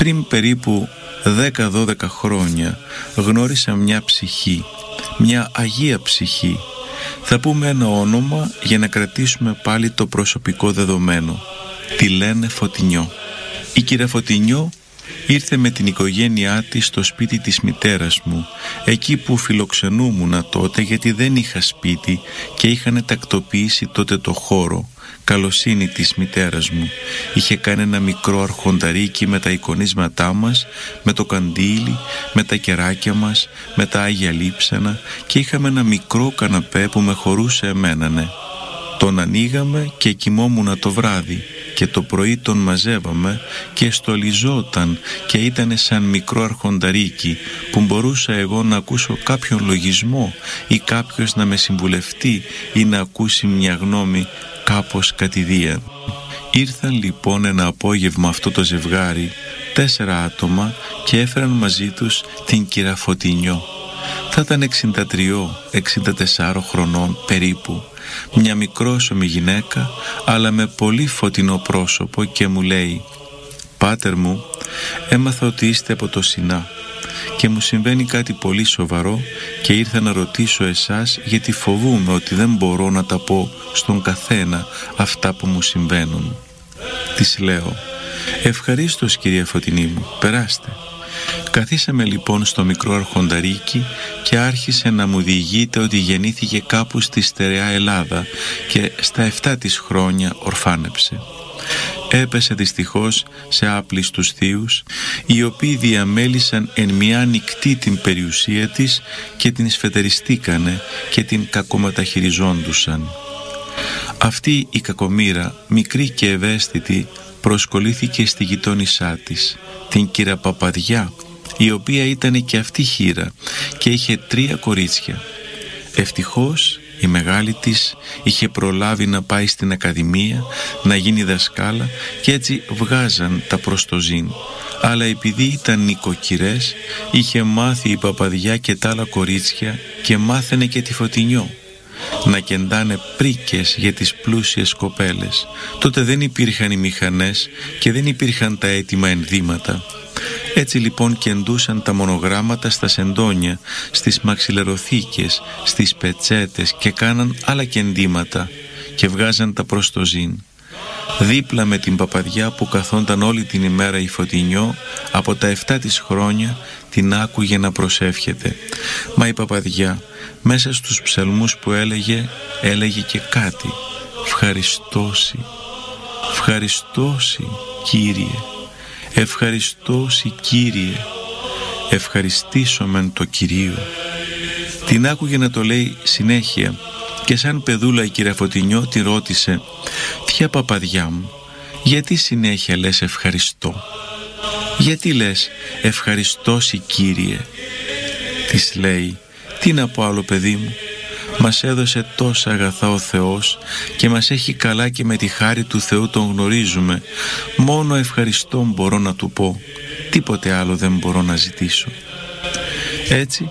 Πριν περίπου 10-12 χρόνια γνώρισα μια ψυχή, μια Αγία ψυχή. Θα πούμε ένα όνομα για να κρατήσουμε πάλι το προσωπικό δεδομένο. Τη λένε Φωτεινιό. Η κυρία Φωτεινιό ήρθε με την οικογένειά της στο σπίτι της μητέρας μου, εκεί που φιλοξενούμουνα τότε, γιατί δεν είχα σπίτι και είχαν τακτοποιήσει τότε το χώρο. Καλοσύνη της μητέρας μου. Είχε κάνει ένα μικρό αρχονταρίκι με τα εικονίσματά μας, με το καντήλι, με τα κεράκια μας, με τα Άγια Λείψανα, και είχαμε ένα μικρό καναπέ που με χωρούσε εμένα, ναι. Τον ανοίγαμε και κοιμόμουνα το βράδυ και το πρωί τον μαζεύαμε και στολιζόταν και ήτανε σαν μικρό αρχονταρίκι που μπορούσα εγώ να ακούσω κάποιον λογισμό ή κάποιος να με συμβουλευτεί ή να ακούσει μια γνώμη κάπως κατηδίαν. Ήρθαν λοιπόν ένα απόγευμα αυτό το ζευγάρι, 4 άτομα, και έφεραν μαζί τους την κυρία Φωτεινιό. Θα ήταν 63-64 χρονών περίπου, μια μικρόσωμη γυναίκα αλλά με πολύ φωτεινό πρόσωπο, και μου λέει: «Πάτερ μου, έμαθα ότι είστε από το Σινά και μου συμβαίνει κάτι πολύ σοβαρό και ήρθα να ρωτήσω εσάς, γιατί φοβούμαι ότι δεν μπορώ να τα πω στον καθένα αυτά που μου συμβαίνουν». Της λέω: «Ευχαρίστως κυρία Φωτεινή μου, περάστε». Καθίσαμε λοιπόν στο μικρό αρχονταρίκι και άρχισε να μου διηγείται ότι γεννήθηκε κάπου στη στερεά Ελλάδα και στα 7 της χρόνια ορφάνεψε. Έπεσε δυστυχώς σε άπλιστους θείους, οι οποίοι διαμέλησαν εν μια νυχτή την περιουσία της και την σφετεριστήκανε και την κακομεταχειριζόντουσαν. Αυτή η κακομοίρα, μικρή και ευαίσθητη, προσκολήθηκε στη γειτόνισά της, την κύρα Παπαδιά, η οποία ήταν και αυτή χήρα και είχε 3 κορίτσια. Ευτυχώς η μεγάλη της είχε προλάβει να πάει στην ακαδημία, να γίνει δασκάλα, και έτσι βγάζαν τα προς το ζήν. Αλλά επειδή ήταν νοικοκυρές, είχε μάθει η Παπαδιά και τα άλλα κορίτσια και μάθαινε και τη Φωτεινιό να κεντάνε πρίκες για τις πλούσιες κοπέλες. Τότε δεν υπήρχαν οι μηχανές και δεν υπήρχαν τα έτοιμα ενδύματα. Έτσι λοιπόν κεντούσαν τα μονογράμματα στα σεντόνια, στις μαξιλεροθήκες, στις πετσέτες, και κάναν άλλα κεντήματα και βγάζαν τα προς το ζήν. Δίπλα με την Παπαδιά που καθόνταν όλη την ημέρα η Φωτεινιό, από τα 7 της χρόνια την άκουγε να προσεύχεται. Μα η Παπαδιά μέσα στους ψαλμούς που έλεγε και κάτι: «Ευχαριστώσει, ευχαριστώσει Κύριε, ευχαριστώσει Κύριε, ευχαριστήσομεν το Κυρίο». Την άκουγε να το λέει συνέχεια, και σαν παιδούλα η κυρία Φωτεινιό τη ρώτησε: «Ποια Παπαδιά μου, γιατί συνέχεια λες ευχαριστώ? Γιατί λες ευχαριστώσει Κύριε?» Της λέει: «Τι να πω άλλο, παιδί μου, μας έδωσε τόσα αγαθά ο Θεός και μας έχει καλά, και με τη χάρη του Θεού τον γνωρίζουμε. Μόνο ευχαριστώ μπορώ να του πω, τίποτε άλλο δεν μπορώ να ζητήσω». Έτσι